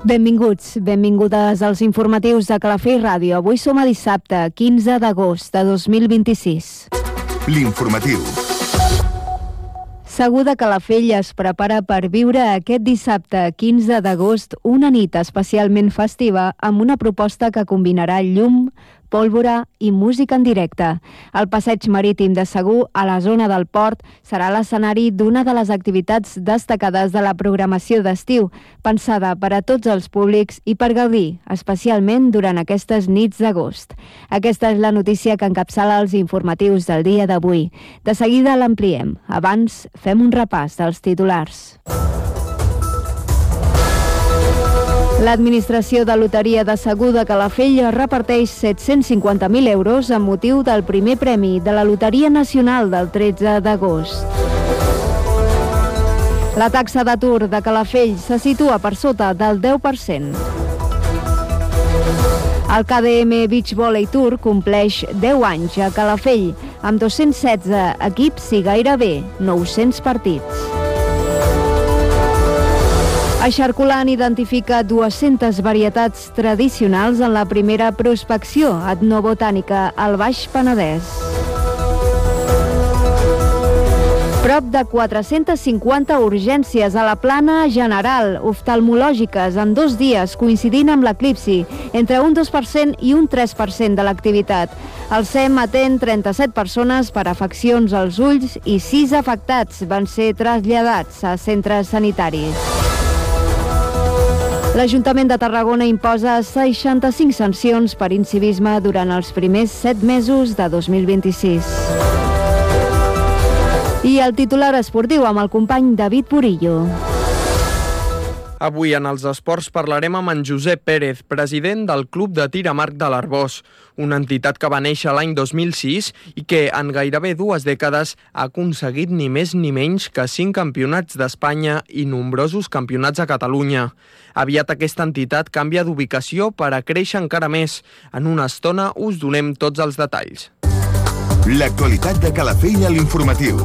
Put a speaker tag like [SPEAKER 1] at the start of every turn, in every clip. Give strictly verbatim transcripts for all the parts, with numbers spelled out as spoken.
[SPEAKER 1] Benvinguts, benvingudes als informatius de Calafell Ràdio. Avui som a dissabte, quinze d'agost de dos mil vint-i-sis.
[SPEAKER 2] L'informatiu.
[SPEAKER 1] Segur de Calafell es prepara per viure aquest dissabte, quinze d'agost, una nit especialment festiva amb una proposta que combinarà llum, pólvora i música en directe. El passeig marítim de Segur, a la zona del port, serà l'escenari d'una de les activitats destacades de la programació d'estiu, pensada per a tots els públics i per gaudir, especialment durant aquestes nits d'agost. Aquesta és la notícia que encapçala els informatius del dia d'avui. De seguida l'ampliem. Abans, fem un repàs dels titulars. L'Administració de Loteria de Segur de Calafell reparteix set-cents cinquanta mil euros amb motiu del primer premi de la Loteria Nacional del tretze d'agost. La taxa d'atur de Calafell se situa per sota del deu per cent. El K D M Beach Volley Tour compleix deu anys a Calafell, amb dos-cents setze equips i gairebé nou-cents partits. Eixarcolant identifica dues-centes varietats tradicionals en la primera prospecció etnobotànica al Baix Penedès. Prop de quatre-centes cinquanta urgències a la plana general oftalmològiques en dos dies, coincidint amb l'eclipsi, entre un dos per cent i un tres per cent de l'activitat. El S E M atén trenta-set persones per afeccions als ulls i sis afectats van ser traslladats a centres sanitaris. L'Ajuntament de Tarragona imposa seixanta-cinc sancions per incivisme durant els primers set mesos de dos mil vint-i-sis. I el titular esportiu amb el company David Burillo.
[SPEAKER 3] Avui en els esports parlarem amb en Josep Pérez, president del Club de Tir amb Arc de l'Arboç, una entitat que va néixer l'any dos mil sis i que en gairebé dues dècades ha aconseguit ni més ni menys que cinc campionats d'Espanya i nombrosos campionats a Catalunya. Aviat aquesta entitat canvia d'ubicació per a créixer encara més. En una estona us donem tots els detalls.
[SPEAKER 2] L'actualitat de Calafell a l'informatiu.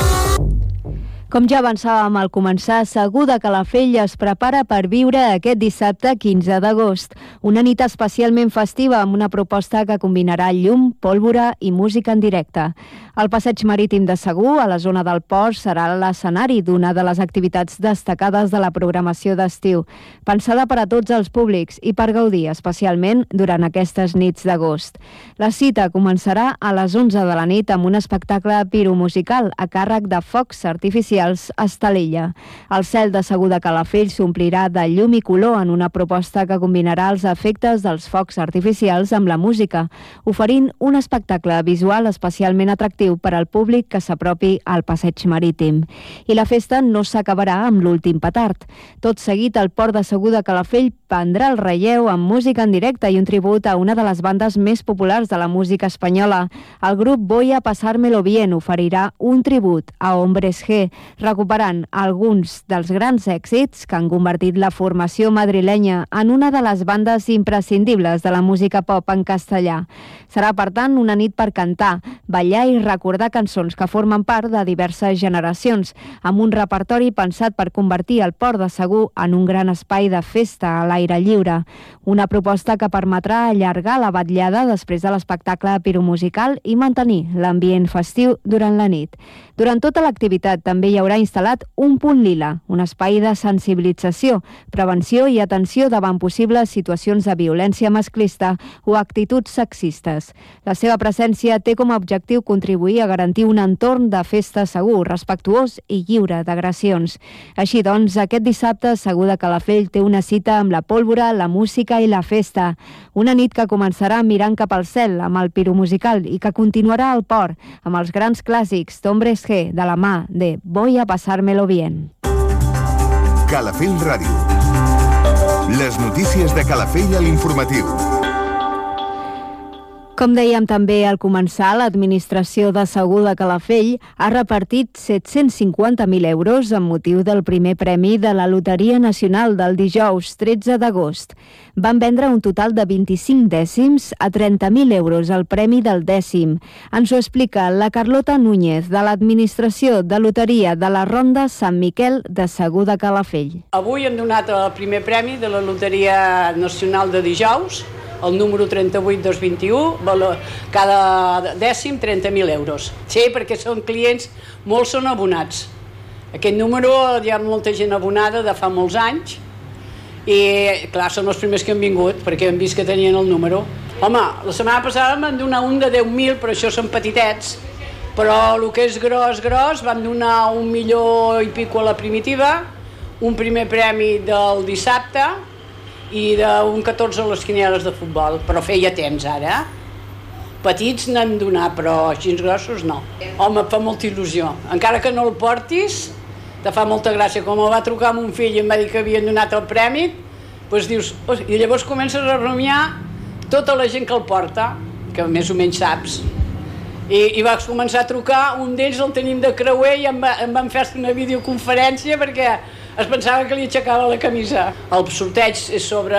[SPEAKER 1] Com ja avançàvem al començar, Segur de Calafell es prepara per viure aquest dissabte quinze d'agost, una nit especialment festiva amb una proposta que combinarà llum, pólvora i música en directe. El passeig marítim de Segur, a la zona del port, serà l'escenari d'una de les activitats destacades de la programació d'estiu, pensada per a tots els públics i per gaudir especialment durant aquestes nits d'agost. La cita començarà a les onze de la nit amb un espectacle piromusical a càrrec de focs artificials a Estalella. El cel de Segur de Calafell s'omplirà de llum i color en una proposta que combinarà els efectes dels focs artificials amb la música, oferint un espectacle visual especialment atractiu per al públic que s'apropi al passeig marítim. I la festa no s'acabarà amb l'últim petard. Tot seguit, el port de Segur de Calafell prendrà el relleu amb música en directe i un tribut a una de les bandes més populars de la música espanyola. El grup Voy a Pasármelo Bien oferirà un tribut a Hombres G, recuperant alguns dels grans èxits que han convertit la formació madrilenya en una de les bandes imprescindibles de la música pop en castellà. Serà, per tant, una nit per cantar, ballar i recordar cançons que formen part de diverses generacions, amb un repertori pensat per convertir el port de Segur en un gran espai de festa a l'aire lliure. Una proposta que permetrà allargar la vetllada després de l'espectacle piromusical i mantenir l'ambient festiu durant la nit. Durant tota l'activitat també hi haurà instal·lat un punt lila, un espai de sensibilització, prevenció i atenció davant possibles situacions de violència masclista o actituds sexistes. La seva presència té com a objectiu contribuir a garantir un entorn de festa segur, respectuós i lliure d'agressions. Així doncs, aquest dissabte Segur de Calafell té una cita amb la pólvora, la música i la festa. Una nit que començarà mirant cap al cel amb el piromusical i que continuarà al port amb els grans clàssics d'Hombres G de la mà de Voy a Pasármelo Bien.
[SPEAKER 2] Calafell Ràdio. Les notícies de Calafell a l'informatiu.
[SPEAKER 1] Com dèiem també al començar, l'administració de Segur de Calafell ha repartit set-cents cinquanta mil euros amb motiu del primer premi de la Loteria Nacional del dijous tretze d'agost. Van vendre un total de vint-i-cinc dècims a trenta mil euros el premi del dècim. Ens ho explica la Carlota Núñez, de l'administració de Loteria de la Ronda Sant Miquel de Segur de Calafell.
[SPEAKER 4] Avui hem donat el primer premi de la Loteria Nacional de dijous, el número trenta-vuit dos vint-i-u, cada dècim trenta mil euros. Sí, perquè són clients, molts són abonats. Aquest número hi ha molta gent abonada de fa molts anys i, clar, són els primers que han vingut perquè han vist que tenien el número. Home, la setmana passada em van donar un de deu mil, però això són petitets. Però el que és gros, gros, van donar un milió i pico a la primitiva, un primer premi del dissabte, i d'un catorze a les quinieles de futbol, però feia temps ara. Petits n'han donat, però així grossos no. Home, fa molta il·lusió. Encara que no el portis, te fa molta gràcia. Com el va trucar amb un fill i em va dir que havien donat el premi, doncs dius, i llavors comences a rumiar tota la gent que el porta, que més o menys saps. I, i vaig començar a trucar, un d'ells el tenim de creuer i em, va, em van fer una videoconferència perquè es pensava que li aixecava la camisa. El sorteig és sobre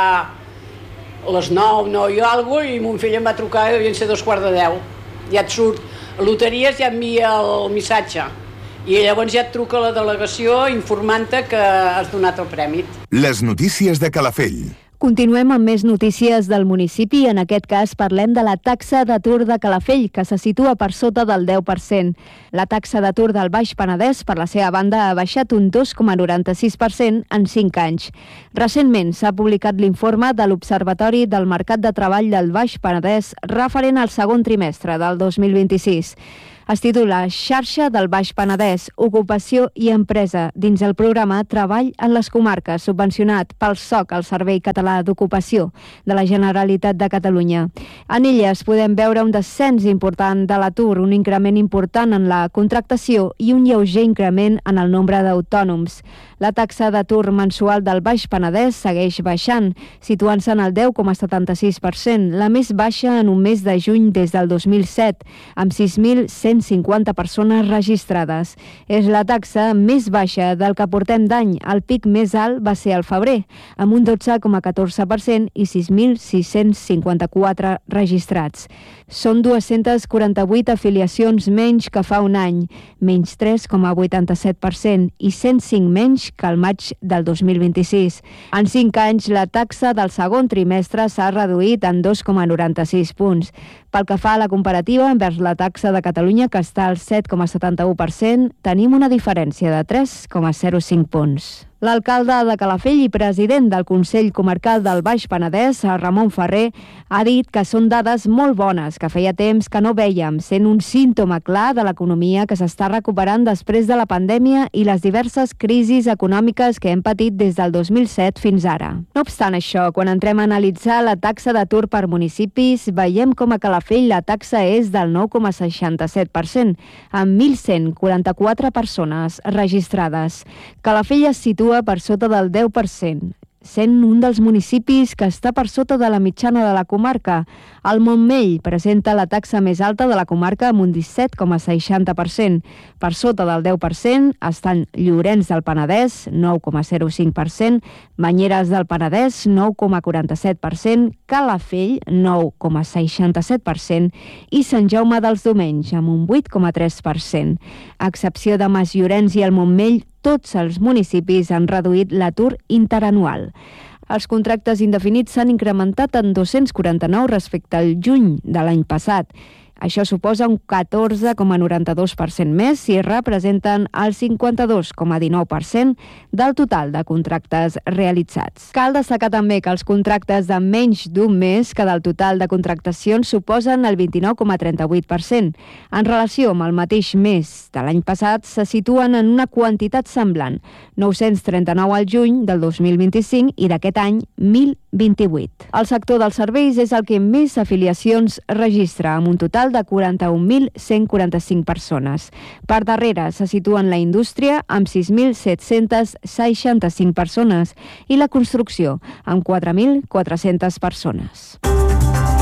[SPEAKER 4] les nou, nou i alguna cosa, i mon fill em va trucar i devien ser dos quarts de deu. Ja et surt, a loteries ja envia el missatge i llavors ja et truca la delegació informant-te que has donat el premi.
[SPEAKER 2] Les notícies de Calafell.
[SPEAKER 1] Continuem amb més notícies del municipi. En aquest cas parlem de la taxa d'atur de Calafell, que se situa per sota del deu per cent. La taxa d'atur del Baix Penedès, per la seva banda, ha baixat un dos coma noranta-sis per cent en cinc anys. Recentment s'ha publicat l'informe de l'Observatori del Mercat de Treball del Baix Penedès referent al segon trimestre del dos mil vint-i-sis. Es titula Xarxa del Baix Penedès, Ocupació i Empresa, dins el programa Treball en les Comarques, subvencionat pel S O C, el Servei Català d'Ocupació de la Generalitat de Catalunya. En elles podem veure un descens important de l'atur, un increment important en la contractació i un lleuger increment en el nombre d'autònoms. La taxa d'atur mensual del Baix Penedès segueix baixant, situant-se en el deu coma setanta-sis per cent, la més baixa en un mes de juny des del dos mil set, amb sis mil cent cinquanta persones registrades. És la taxa més baixa del que portem d'any. El pic més alt va ser al febrer, amb un dotze coma catorze per cent i sis mil sis-cents cinquanta-quatre registrats. Són dues-centes quaranta-vuit afiliacions menys que fa un any, menys tres coma vuitanta-set per cent i cent cinc menys que al maig del dos mil vint-i-sis. En cinc anys, la taxa del segon trimestre s'ha reduït en dos coma noranta-sis punts. Pel que fa a la comparativa envers la taxa de Catalunya, que està al set coma setanta-u per cent, tenim una diferència de tres coma zero cinc punts. L'alcalde de Calafell i president del Consell Comarcal del Baix Penedès, Ramon Ferrer, ha dit que són dades molt bones, que feia temps que no vèiem, sent un símptoma clar de l'economia que s'està recuperant després de la pandèmia i les diverses crisis econòmiques que hem patit des del dos mil set fins ara. No obstant això, quan entrem a analitzar la taxa d'atur per municipis, veiem com a Calafell la taxa és del nou coma seixanta-set per cent, amb mil cent quaranta-quatre persones registrades. Calafell es situa per sota del deu per cent, sent un dels municipis que està per sota de la mitjana de la comarca. El Montmell presenta la taxa més alta de la comarca amb un disset coma seixanta per cent. Per sota del deu per cent estan Llorenç del Penedès, nou coma zero cinc per cent, Banyeres del Penedès, nou coma quaranta-set per cent, Calafell, nou coma seixanta-set per cent i Sant Jaume dels Domenys, amb un vuit coma tres per cent. A excepció de Masllorenç i el Montmell, tots els municipis han reduït l'atur interanual. Els contractes indefinits s'han incrementat en dos-cents quaranta-nou respecte al juny de l'any passat. Això suposa un catorze coma noranta-dos per cent més i representen el cinquanta-dos coma dinou per cent del total de contractes realitzats. Cal destacar també que els contractes de menys d'un mes que del total de contractacions suposen el vint-i-nou coma trenta-vuit per cent. En relació amb el mateix mes de l'any passat, se situen en una quantitat semblant, nou-cents trenta-nou al juny del dos mil vint-i-cinc i d'aquest any mil vint-i-vuit. El sector dels serveis és el que més afiliacions registra, amb un total de quaranta-un mil cent quaranta-cinc persones. Per darrere se situen la indústria amb sis mil set-cents seixanta-cinc persones i la construcció amb quatre mil quatre-centes persones.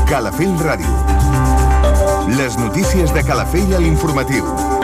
[SPEAKER 2] Calafell Ràdio. Les notícies de Calafell a l'informatiu.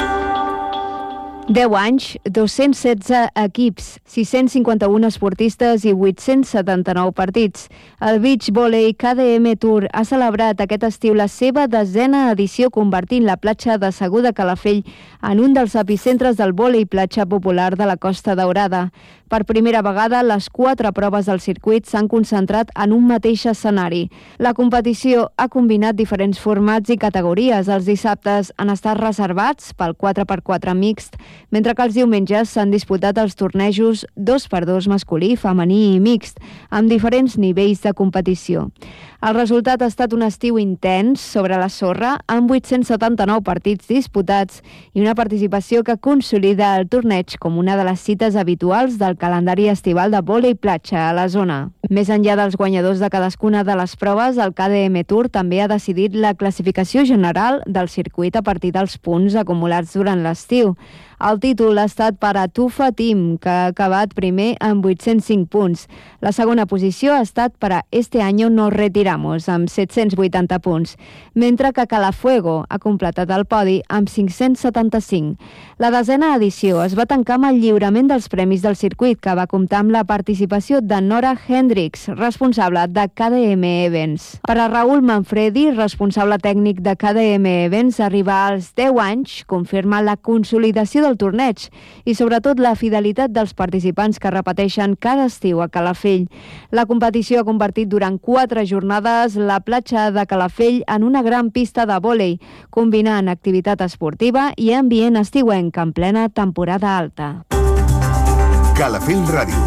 [SPEAKER 1] deu anys, dos-cents setze equips, sis-cents cinquanta-un esportistes i vuit-cents setanta-nou partits. El Beach Volley K D M Tour ha celebrat aquest estiu la seva desena edició, convertint la platja de Segur de Calafell en un dels epicentres del vòlei platja popular de la Costa Daurada. Per primera vegada, les quatre proves del circuit s'han concentrat en un mateix escenari. La competició ha combinat diferents formats i categories. Els dissabtes han estat reservats pel quatre per quatre mixt, mentre que els diumenges s'han disputat els tornejos dos per dos masculí, femení i mixt, amb diferents nivells de competició. El resultat ha estat un estiu intens sobre la sorra, amb vuit-cents setanta-nou partits disputats i una participació que consolida el torneig com una de les cites habituals del calendari estival de vòlei platja a la zona. Més enllà dels guanyadors de cadascuna de les proves, el K D M Tour també ha decidit la classificació general del circuit a partir dels punts acumulats durant l'estiu. El títol ha estat per a Tufa Team, que ha acabat primer amb vuit-cents cinc punts. La segona posició ha estat per a Este Año Nos Retiramos, amb set-cents vuitanta punts, mentre que Calafuego ha completat el podi amb cinc-cents setanta-cinc. La desena edició es va tancar amb el lliurament dels premis del circuit, que va comptar amb la participació de Nora Hendricks, responsable de K D M Events. Per a Raúl Manfredi, responsable tècnic de K D M Events, arribar als deu anys confirma la consolidació del torneig i sobretot la fidelitat dels participants que repeteixen cada estiu a Calafell. La competició ha convertit durant quatre jornades la platja de Calafell en una gran pista de vòlei, combinant activitat esportiva i ambient estiuenc en plena temporada alta.
[SPEAKER 2] Calafell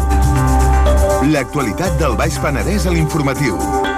[SPEAKER 2] Ràdio. L'actualitat del Baix Penedès a l'informatiu.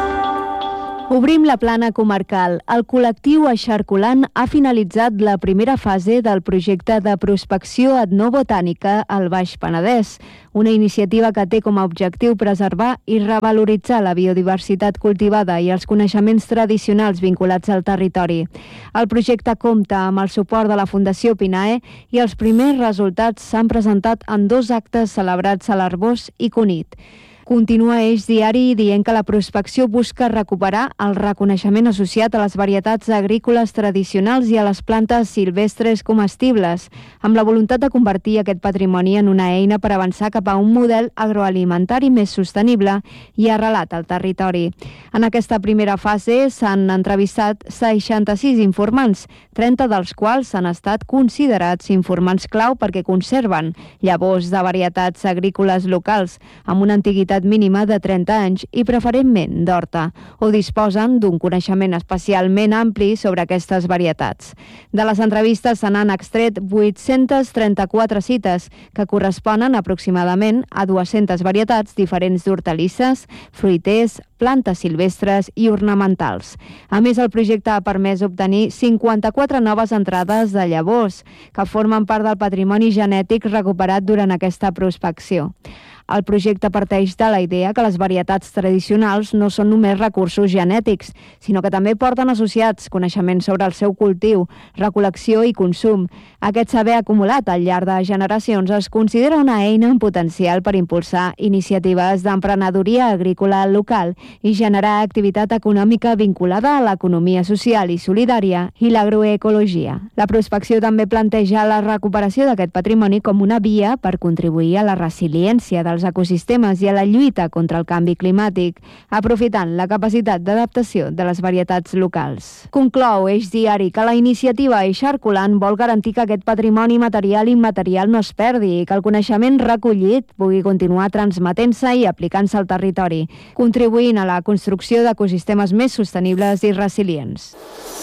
[SPEAKER 1] Obrim la plana comarcal. El col·lectiu Eixarcolant ha finalitzat la primera fase del projecte de prospecció etnobotànica al Baix Penedès, una iniciativa que té com a objectiu preservar i revaloritzar la biodiversitat cultivada i els coneixements tradicionals vinculats al territori. El projecte compta amb el suport de la Fundació Pinae i els primers resultats s'han presentat en dos actes celebrats a l'Arboç i Cunit. Continua Eix Diari dient que la prospecció busca recuperar el reconeixement associat a les varietats agrícoles tradicionals i a les plantes silvestres comestibles, amb la voluntat de convertir aquest patrimoni en una eina per avançar cap a un model agroalimentari més sostenible i arrelat al territori. En aquesta primera fase s'han entrevistat seixanta-sis informants, trenta dels quals han estat considerats informants clau perquè conserven llavors de varietats agrícoles locals amb una antiguitat mínima de trenta anys i preferentment d'horta, o disposen d'un coneixement especialment ampli sobre aquestes varietats. De les entrevistes se n'han extret vuit-centes trenta-quatre cites, que corresponen aproximadament a dues-centes varietats diferents d'hortalisses, fruiters, plantes silvestres i ornamentals. A més, el projecte ha permès obtenir cinquanta-quatre noves entrades de llavors, que formen part del patrimoni genètic recuperat durant aquesta prospecció. El projecte parteix de la idea que les varietats tradicionals no són només recursos genètics, sinó que també porten associats coneixements sobre el seu cultiu, recol·lecció i consum. Aquest saber acumulat al llarg de generacions es considera una eina en potencial per impulsar iniciatives d'emprenedoria agrícola local i generar activitat econòmica vinculada a l'economia social i solidària i l'agroecologia. La prospecció també planteja la recuperació d'aquest patrimoni com una via per contribuir a la resiliència dels ecosistemes i a la lluita contra el canvi climàtic, aprofitant la capacitat d'adaptació de les varietats locals. Conclou Eix Diari que la iniciativa Eixarcolant vol garantir que aquest patrimoni material i immaterial no es perdi i que el coneixement recollit pugui continuar transmetent-se i aplicant-se al territori, contribuint a la construcció d'ecosistemes més sostenibles i resilients.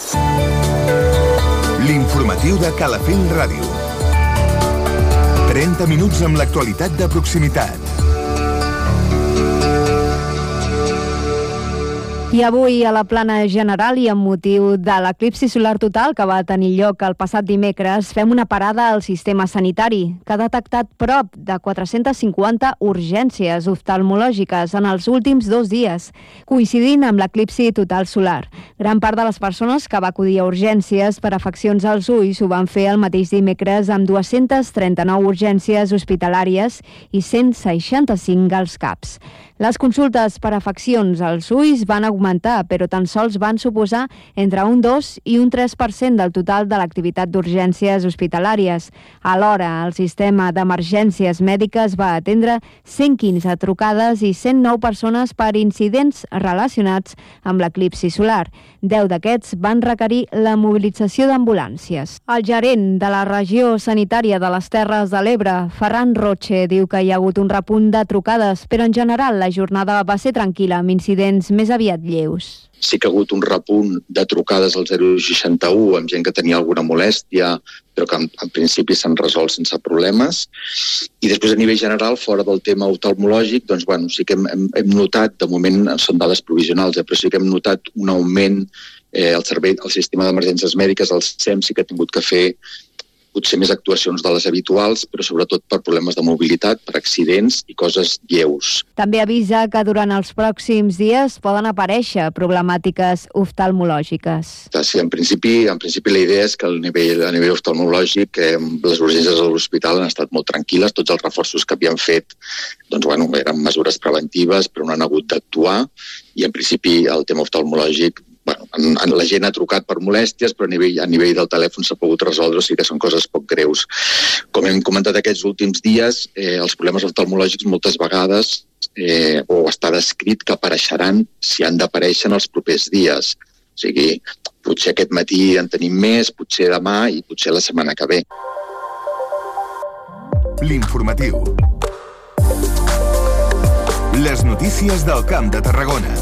[SPEAKER 2] L'informatiu de Calafell Ràdio. trenta minuts amb l'actualitat de proximitat.
[SPEAKER 1] I avui a la plana general i amb motiu de l'eclipsi solar total que va tenir lloc el passat dimecres, fem una parada al sistema sanitari, que ha detectat prop de quatre-centes cinquanta urgències oftalmològiques en els últims dos dies, coincidint amb l'eclipsi total solar. Gran part de les persones que va acudir a urgències per afeccions als ulls ho van fer el mateix dimecres amb dues-centes trenta-nou urgències hospitalàries i cent seixanta-cinc als CAPs. Les consultes per afeccions als ulls van augmentar, però tan sols van suposar entre un dos i un tres per cent del total de l'activitat d'urgències hospitalàries. Alhora, el sistema d'emergències mèdiques va atendre cent quinze trucades i cent nou persones per incidents relacionats amb l'eclipsi solar. Deu d'aquests van requerir la mobilització d'ambulàncies. El gerent de la regió sanitària de les Terres de l'Ebre, Ferran Roche, diu que hi ha hagut un repunt de trucades, però en general la jornada va ser tranquil·la, amb incidents més aviat lleus.
[SPEAKER 5] Sí que ha hagut un repunt de trucades al zero seixanta-u amb gent que tenia alguna molèstia, però que en, en principi s'han resolt sense problemes. I després, a nivell general, fora del tema oftalmològic, doncs, bueno, sí que hem, hem, hem notat, de moment són dades provisionals, eh, però sí que hem notat un augment eh, al servei, al sistema d'emergències mèdiques, el S E M sí que ha tingut que fer potser més actuacions de les habituals, però sobretot per problemes de mobilitat, per accidents i coses lleus.
[SPEAKER 1] També avisa que durant els pròxims dies poden aparèixer problemàtiques oftalmològiques.
[SPEAKER 5] Sí, en principi, en principi la idea és que al nivell, a nivell oftalmològic eh, les urgències a l'hospital han estat molt tranquil·les, tots els reforços que havien fet doncs, bueno, eren mesures preventives, però no han hagut d'actuar, i en principi el tema oftalmològic, bueno, en, en, la gent ha trucat per molèsties, però a nivell, a nivell del telèfon s'ha pogut resoldre, o sigui que són coses poc greus. Com hem comentat aquests últims dies, eh, els problemes oftalmològics moltes vegades eh, o està descrit que apareixeran si han d'aparèixer en els propers dies. O sigui, potser aquest matí en tenim més, potser demà i potser la setmana que ve.
[SPEAKER 2] L'informatiu. Les notícies del Camp de Tarragona.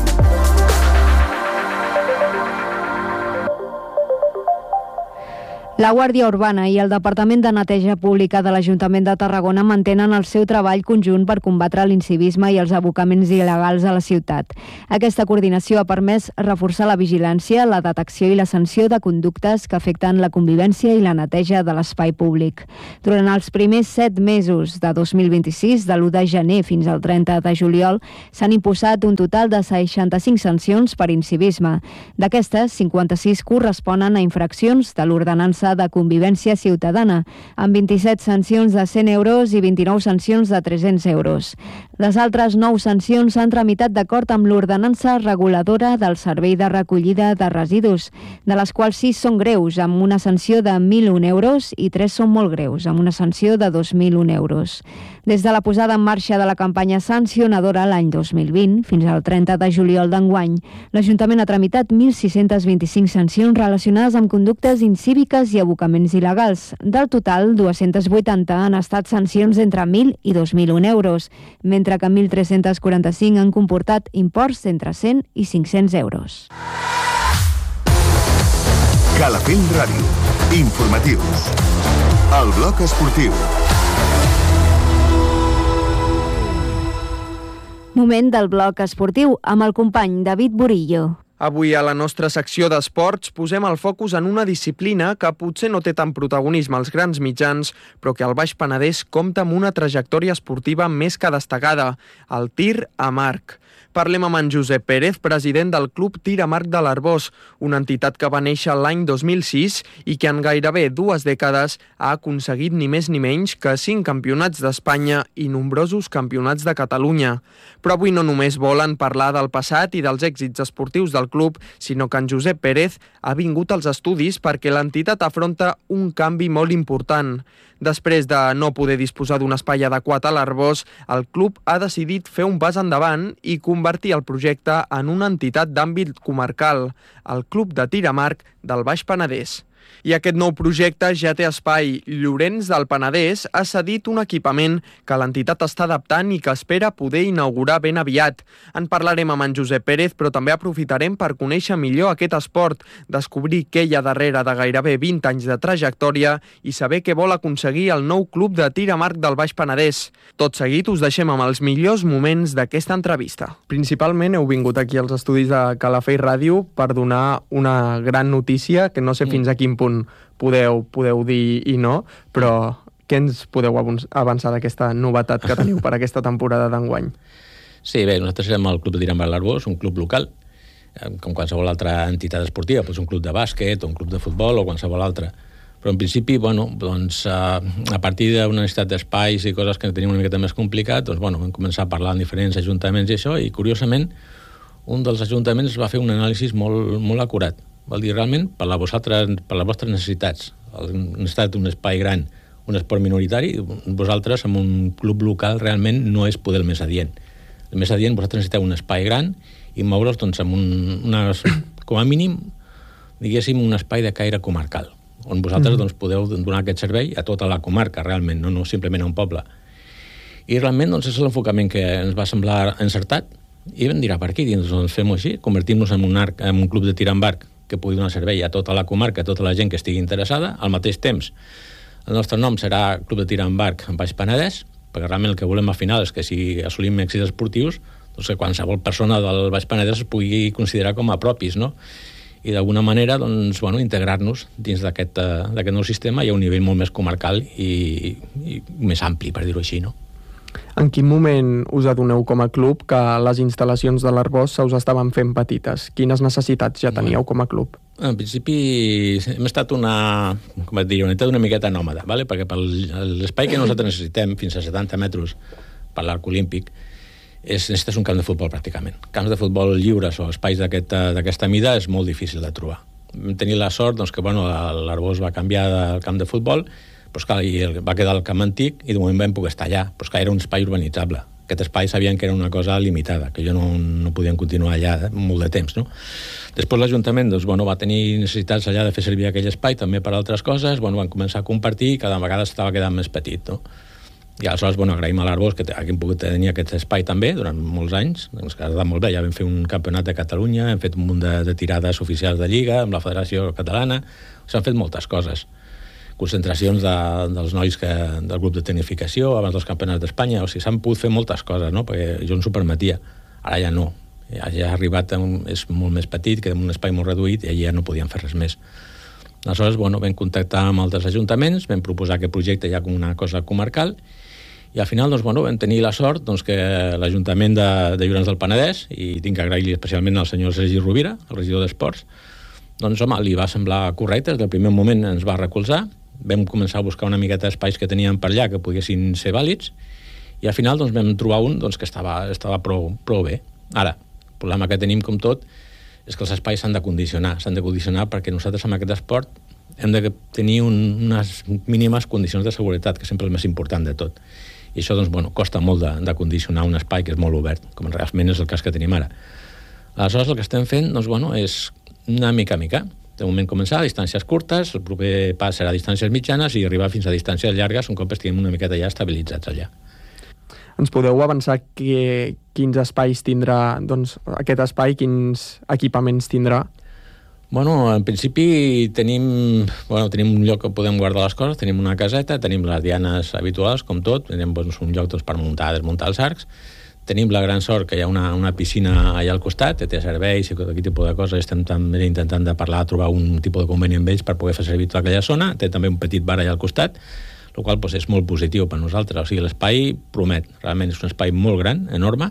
[SPEAKER 1] La Guàrdia Urbana i el Departament de Neteja Pública de l'Ajuntament de Tarragona mantenen el seu treball conjunt per combatre l'incivisme i els abocaments il·legals a la ciutat. Aquesta coordinació ha permès reforçar la vigilància, la detecció i la sanció de conductes que afecten la convivència i la neteja de l'espai públic. Durant els primers set mesos de dos mil vint-i-sis, de l'u de gener fins al trenta de juliol, s'han imposat un total de seixanta-cinc sancions per incivisme. D'aquestes, cinquanta-sis corresponen a infraccions de l'ordenança de convivència ciutadana, amb vint-i-set sancions de cent euros i vint-i-nou sancions de tres-cents euros. Les altres nou sancions s'han tramitat d'acord amb l'ordenança reguladora del Servei de Recollida de Residus, de les quals sis són greus, amb una sanció de mil un euros, i tres són molt greus, amb una sanció de dos mil un euros. Des de la posada en marxa de la campanya sancionadora l'any dos mil vint, fins al trenta de juliol d'enguany, l'Ajuntament ha tramitat mil sis-cents vint-i-cinc sancions relacionades amb conductes incíviques i abocaments il·legals. Del total, dues-centes vuitanta han estat sancions entre mil i dos mil un euros, mentre que mil tres-cents quaranta-cinc han comportat imports entre cent i cinc-cents euros.
[SPEAKER 2] Calafell Ràdio. Informatius. El bloc esportiu.
[SPEAKER 1] Moment del bloc esportiu amb el company David Burillo.
[SPEAKER 3] Avui a la nostra secció d'esports posem el focus en una disciplina que potser no té tant protagonisme als grans mitjans, però que al Baix Penedès compta amb una trajectòria esportiva més que destacada, el tir amb arc. Parlem amb en Josep Pérez, president del Club Tir amb Arc de l'Arboç, una entitat que va néixer l'any dos mil sis i que en gairebé dues dècades ha aconseguit ni més ni menys que cinc campionats d'Espanya i nombrosos campionats de Catalunya. Però avui no només volen parlar del passat i dels èxits esportius del club, sinó que en Josep Pérez ha vingut als estudis perquè l'entitat afronta un canvi molt important. Després de no poder disposar d'un espai adequat a l'Arboç, el club ha decidit fer un pas endavant i convertir el projecte en una entitat d'àmbit comarcal, el Club de Tir amb Arc del Baix Penedès. I aquest nou projecte ja té espai. Llorenç del Penedès ha cedit un equipament que l'entitat està adaptant i que espera poder inaugurar ben aviat. En parlarem amb en Josep Pérez, però també aprofitarem per conèixer millor aquest esport, descobrir què hi ha darrere de gairebé vint anys de trajectòria i saber què vol aconseguir el nou Club de Tir amb Arc del Baix Penedès. Tot seguit us deixem amb els millors moments d'aquesta entrevista. Principalment heu vingut aquí als estudis de Calafell Ràdio per donar una gran notícia, que no sé fins a quin punt podeu, podeu dir i no, però què ens podeu avançar d'aquesta novetat que teniu per aquesta temporada d'enguany?
[SPEAKER 6] Sí, bé, nosaltres som el Club de Tir amb Arc de l'Arboç, un club local, com qualsevol altra entitat esportiva, doncs un club de bàsquet, un club de futbol o qualsevol altre. Però en principi, bueno, doncs, a partir d'una necessitat d'espais i coses que tenim una miqueta més complicat, doncs, bueno, vam començar a parlar amb diferents ajuntaments i això, i curiosament, un dels ajuntaments va fer un anàlisi molt, molt acurat. Vol dir, realment, per, la vosaltres, per les vostres necessitats, necessitat d'un espai gran, un esport minoritari, vosaltres, amb un club local, realment no és poder el més adient. El més adient, vosaltres necessiteu un espai gran i moure's, doncs, amb un, una, com a mínim, diguéssim, un espai de caire comarcal, on vosaltres doncs, podeu donar aquest servei a tota la comarca, realment, no, no simplement a un poble. I realment doncs, és l'enfocament que ens va semblar encertat, i vam dir, per aquí, doncs fem-ho així, convertim-nos en un, arc, en un club de tir amb arc que pugui donar servei a tota la comarca, a tota la gent que estigui interessada. Al mateix temps, el nostre nom serà Club de Tir amb Arc en Baix Penedès, perquè realment el que volem al final és que si assolim èxits esportius, doncs que qualsevol persona del Baix Penedès es pugui considerar com a propis, no? I d'alguna manera doncs, bueno, integrar-nos dins d'aquest uh, nou sistema i a un nivell molt més comarcal i, i més ampli, per dir-ho així, no?
[SPEAKER 7] En quin moment us adoneu com a club que les instal·lacions de l'Arboç se us estaven fent petites? Quines necessitats ja teníeu com a club?
[SPEAKER 6] En principi hem estat una, com et diria, una, una miqueta nòmada, ¿vale? Perquè per l'espai que nosaltres necessitem, fins a setanta metres per l'Arc Olímpic, és, necessites un camp de futbol pràcticament. Camps de futbol lliures o espais d'aquesta aquest, mida és molt difícil de trobar. Vam tenir la sort doncs, que bueno, l'Arboç va canviar del camp de futbol, però clar, i va quedar el camp antic i de moment vam poder estar allà, però que era un espai urbanitzable. Aquest espai sabien que era una cosa limitada, que jo no, no podien continuar allà molt de temps, no? Després l'Ajuntament doncs, bueno, va tenir necessitats allà de fer servir aquell espai també per altres coses, bueno, van començar a compartir i cada vegada estava quedant més petit, no? I aleshores, bueno, agraïm a l'Arboç que hàgim pogut tenir aquest espai també durant molts anys, ens ha quedat molt bé, ja vam fer un campionat de Catalunya, hem fet un munt de, de tirades oficials de Lliga amb la Federació Catalana, s'han fet moltes coses. Concentracions de, dels nois que, del grup de tecnificació abans dels campionats d'Espanya, o sigui, s'han pogut fer moltes coses, no? Perquè jo ens ho permetia, ara ja no, ja, ja ha arribat, un, és molt més petit, queda un espai molt reduït i allà ja no podien fer res més. Aleshores, bueno, vam contactar amb altres ajuntaments, vam proposar aquest projecte ja com una cosa comarcal i al final, doncs, bueno, vam tenir la sort doncs, que l'Ajuntament de, de Llorenç del Penedès, i tinc que agrair-li especialment al senyor Sergi Rovira, el regidor d'Esports, doncs, home, li va semblar correcte, des del primer moment ens va recolzar, vam començar a buscar una miqueta d'espais que teníem per allà que poguessin ser vàlids i al final doncs, vam trobar un doncs, que estava, estava prou, prou bé. Ara, el problema que tenim com tot és que els espais s'han de condicionar, s'han de condicionar perquè nosaltres amb aquest esport hem de tenir un, unes mínimes condicions de seguretat, que sempre és el més important de tot. I això doncs, bueno, costa molt de, de condicionar un espai que és molt obert, com realment és el cas que tenim ara. Aleshores, el que estem fent doncs, bueno, és una mica a mica. De moment començar a distàncies curtes, el proper pas serà a distàncies mitjanes i arribar fins a distàncies llargues un cop estiguem una miqueta ja estabilitzats allà.
[SPEAKER 7] Ens podeu avançar que, quins espais tindrà, doncs, aquest espai, quins equipaments tindrà?
[SPEAKER 6] Bueno, en principi tenim, bueno, tenim un lloc que podem guardar les coses, tenim una caseta, tenim les dianes habituals, com tot, tenim doncs, un lloc doncs, per muntar, desmuntar els arcs, tenim la gran sort que hi ha una, una piscina allà al costat, que té serveis i tot aquest tipus de coses, estem també intentant de parlar, trobar un tipus de conveni amb ells per poder fer servir tota aquella zona, té també un petit bar allà al costat, el qual doncs, és molt positiu per nosaltres, o sigui, l'espai promet, realment és un espai molt gran, enorme,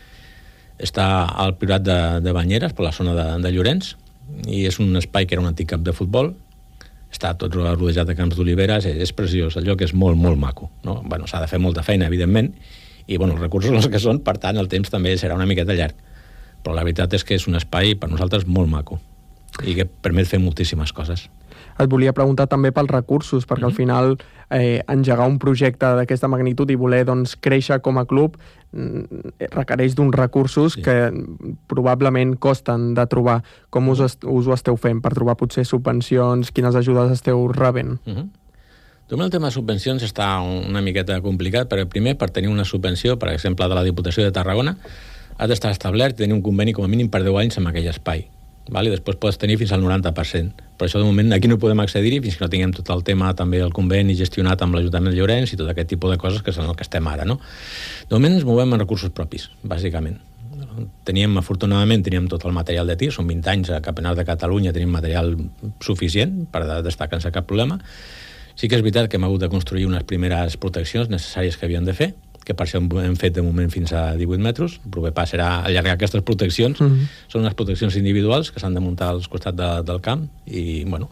[SPEAKER 6] està al Priorat de, de Banyeres, per la zona de, de Llorenç, i és un espai que era un antic camp de futbol, està tot rodejat de camps d'oliveres, és, és preciós, el lloc és molt, molt maco, no? Bueno, s'ha de fer molta feina, evidentment, i bueno, els recursos són els que són, per tant el temps també serà una miqueta llarg, però la veritat és que és un espai per nosaltres molt maco i que permet fer moltíssimes coses.
[SPEAKER 7] Et volia preguntar també pels recursos, perquè mm-hmm. al final eh, engegar un projecte d'aquesta magnitud i voler doncs, créixer com a club requereix d'uns recursos sí. que probablement costen de trobar. Com us, us ho esteu fent per trobar potser subvencions? Quines ajudes esteu rebent?
[SPEAKER 6] Mm-hmm. El tema de subvencions està una miqueta complicat, perquè primer, per tenir una subvenció, per exemple, de la Diputació de Tarragona, ha d'estar establert i tenir un conveni com a mínim per deu anys amb aquell espai. Val? I després pots tenir fins al noranta per cent. Per això, de moment, aquí no podem accedir-hi fins que no tinguem tot el tema també el conveni gestionat amb l'Ajuntament de Llorenç i tot aquest tipus de coses que són el que estem ara, no? De moment ens movem en recursos propis, bàsicament. Teníem, afortunadament, teníem tot el material de tir, són vint anys a Campionats de Catalunya, tenim material suficient per destacar sense cap problema. Sí que és veritat que hem hagut de construir unes primeres proteccions necessàries que havíem de fer, que per això hem fet de moment fins a divuit metres. El proper pas serà allargar aquestes proteccions. Mm-hmm. Són unes proteccions individuals que s'han de muntar als costats de, del camp i, bueno,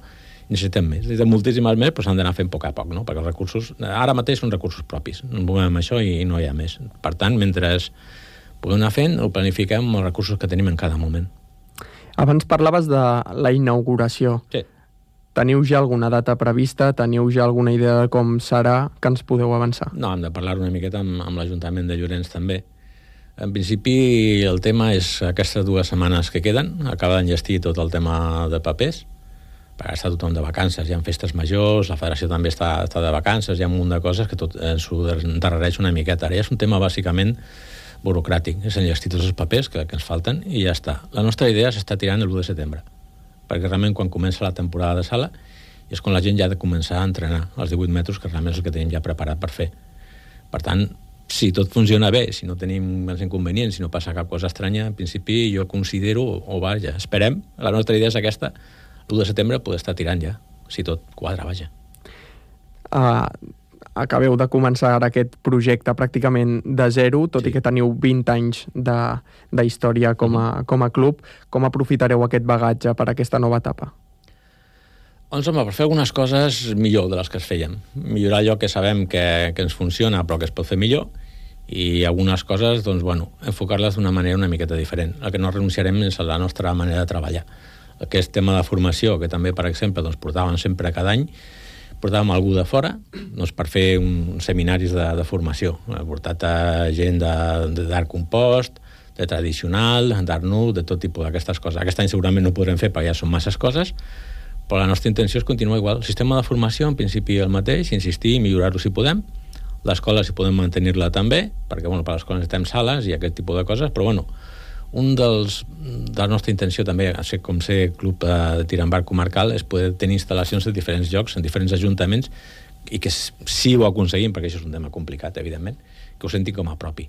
[SPEAKER 6] necessitem més, necessitem moltíssimes més, però s'han d'anar fent a poc a poc, no? Perquè els recursos, ara mateix són recursos propis, no ens movem amb això i no hi ha més. Per tant, mentre podem anar fent, ho planifiquem amb els recursos que tenim en cada moment.
[SPEAKER 7] Abans parlaves de la inauguració.
[SPEAKER 6] Sí.
[SPEAKER 7] Teniu ja alguna data prevista? Teniu ja alguna idea de com serà que ens podeu avançar?
[SPEAKER 6] No, hem de parlar una miqueta amb, amb l'Ajuntament de Llorenç també. En principi, el tema és aquestes dues setmanes que queden. Acaba d'enllestir tot el tema de papers, perquè està tothom de vacances, hi ha festes majors, la federació també està, està de vacances, hi ha un munt de coses que tot ens ho endarrereix una miqueta. Ara ja és un tema bàsicament burocràtic, és enllestir tots els papers que, que ens falten i ja està. La nostra idea s'està tirant el u de setembre, perquè realment quan comença la temporada de sala és quan la gent ja ha de començar a entrenar els divuit metres, que realment és el que tenim ja preparat per fer. Per tant, si tot funciona bé, si no tenim els inconvenients, si no passa cap cosa estranya, en principi jo considero, o vaja, esperem, la nostra idea és aquesta, l'u de setembre poder estar tirant ja, si tot quadra, vaja.
[SPEAKER 7] Uh, acabeu de començar ara aquest projecte pràcticament de zero, tot sí. I que teniu vint anys de, de història com a, com a club. Com aprofitareu aquest bagatge per aquesta nova etapa?
[SPEAKER 6] Doncs, home, per fer algunes coses millor de les que es feien. Millorar allò que sabem que, que ens funciona però que es pot fer millor, i algunes coses, doncs, bueno, enfocar-les d'una manera una miqueta diferent. El que no renunciarem és a la nostra manera de treballar. Aquest tema de formació, que també, per exemple, doncs, portàvem sempre cada any, portàvem algú de fora doncs, per fer un, uns seminaris de, de formació. Hem portat a gent d'art compost, de tradicional, d'art nu, de tot tipus d'aquestes coses. Aquest any segurament no podrem fer perquè ja són masses coses, però la nostra intenció és continuar igual. El sistema de formació, en principi, el mateix, insistir i millorar-ho si podem. L'escola, si podem mantenir-la també, perquè, bueno, per l'escola necessitem sales i aquest tipus de coses, però, bueno, un dels, de la nostra intenció també, ser com ser club de tir amb arc comarcal, és poder tenir instal·lacions de diferents llocs, en diferents ajuntaments, i que si ho aconseguim, perquè això és un tema complicat, evidentment, que ho sentin com a propi.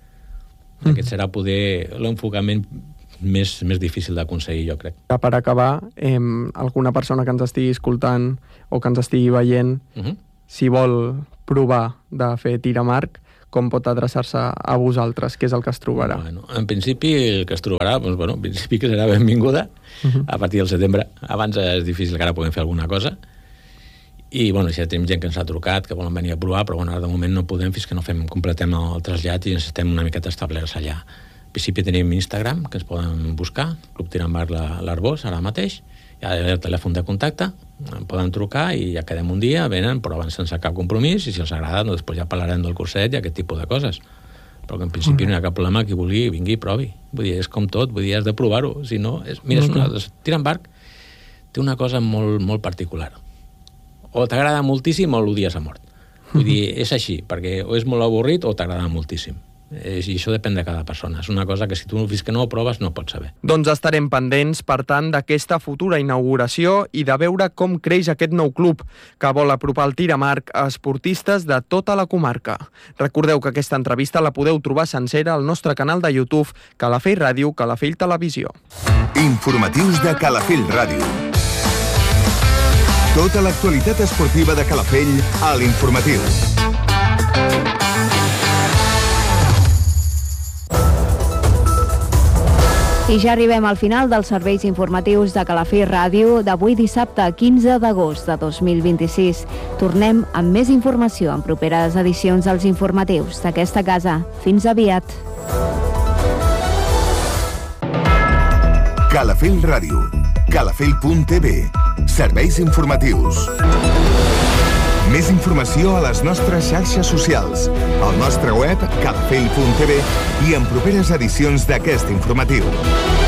[SPEAKER 6] Mm. Aquest serà poder l'enfocament més, més difícil d'aconseguir, jo crec.
[SPEAKER 7] Per acabar, eh, alguna persona que ens estigui escoltant o que ens estigui veient, uh-huh. si vol provar de fer tir amb arc, com pot adreçar-se a vosaltres? Què és el que es trobarà?
[SPEAKER 6] Bueno, en principi, el que es trobarà, doncs, bueno, en principi que serà benvinguda uh-huh. a partir del setembre. Abans és difícil que ara puguem fer alguna cosa. I, bueno, ja tenim gent que ens ha trucat, que volen venir a provar, però, bueno, ara de moment no podem fins que no fem, completem el trasllat i ens estem una miqueta establerts allà. En principi tenim Instagram, que ens poden buscar, Club Tir amb Arc l'Arbós, ara mateix. Hi ha el telèfon de contacte, em poden trucar i ja quedem un dia, venen, proven sense cap compromís, i si els agrada, doncs després ja parlarem del curset i aquest tipus de coses. Però que en principi no hi ha cap problema, qui vulgui, vingui i provi. Vull dir, és com tot, vull dir, has de provar-ho. Si no, és, mira, és una, Tir amb Arc té una cosa molt, molt particular. O t'agrada moltíssim o l'odies a mort. Vull dir, és així, perquè o és molt avorrit o t'agrada moltíssim. I això depèn de cada persona. És una cosa que si tu fins que no ho proves no pots saber.
[SPEAKER 3] Doncs estarem pendents, per tant, d'aquesta futura inauguració i de veure com creix aquest nou club que vol apropar el tir amb arc a esportistes de tota la comarca. Recordeu que aquesta entrevista la podeu trobar sencera al nostre canal de YouTube Calafell Ràdio, Calafell Televisió.
[SPEAKER 2] Informatius de Calafell Ràdio. Tota l'actualitat esportiva de Calafell a l'Informatiu.
[SPEAKER 1] I ja arribem al final dels serveis informatius de Calafell Ràdio d'avui dissabte quinze d'agost de dos mil vint-i-sis. Tornem amb més informació en properes edicions dels informatius d'aquesta casa. Fins aviat.
[SPEAKER 2] Calafell Ràdio, calafell punt t v, serveis informatius. Més informació a les nostres xarxes socials, al nostre web calafell punt t v i en properes edicions d'aquest informatiu.